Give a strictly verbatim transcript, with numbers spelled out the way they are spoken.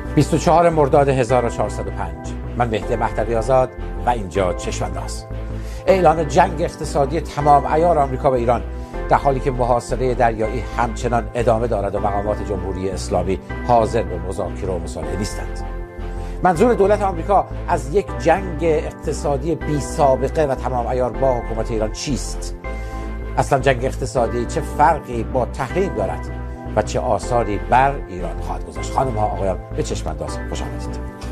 بیست و چهارم مرداد هزار و چهارصد و پنج. من مهدی مهدوی آزاد و اینجا چشم‌انداز. اعلان جنگ اقتصادی تمام عیار آمریکا و ایران در حالی که محاصره دریایی همچنان ادامه دارد و مقامات جمهوری اسلامی حاضر به مذاکره و مصالحه نیستند. منظور دولت آمریکا از یک جنگ اقتصادی بی سابقه و تمام عیار با حکومت ایران چیست؟ اصلا جنگ اقتصادی چه فرقی با تحریم دارد و چه آثاری بر ایران خواهد گذاشت؟ خانم ها آقایان، به چشم‌انداز خوش آمدید.